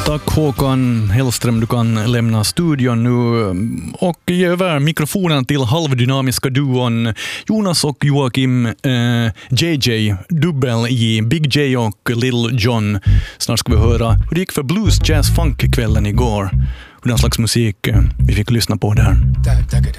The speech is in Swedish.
Tack Håkan Hellström, du kan lämna studion nu och ge över mikrofonen till halvdynamiska duon Jonas och Joakim, JJ, Dubbel J, Big J och Lil John. Snart ska vi höra hur det gick för blues, jazz, funk-kvällen igår. Hur den slags musik vi fick lyssna på där.